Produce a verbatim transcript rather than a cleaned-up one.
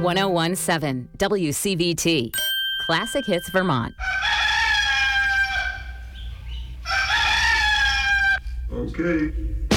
ten seventeen W C V T. Classic Hits Vermont. Okay.